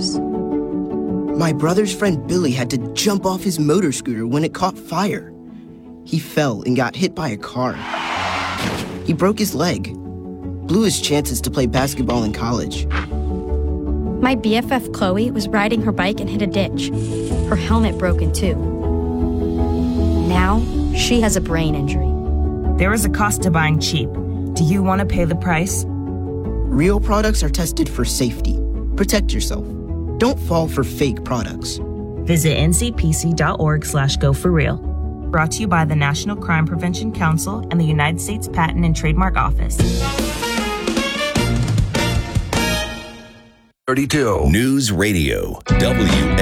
news. My brother's friend Billy had to jump off his motor scooter when it caught fire. He fell and got hit by a car. He broke his leg, blew his chances to play basketball in college. My BFF Chloe was riding her bike and hit a ditch. Her helmet broke in two. Now, she has a brain injury. There is a cost to buying cheap. Do you want to pay the price? Real products are tested for safety. Protect yourself. Don't fall for fake products. Visit ncpc.org/go4real. Brought to you by the National Crime Prevention Council and the United States Patent and Trademark Office. 32 News Radio, WS.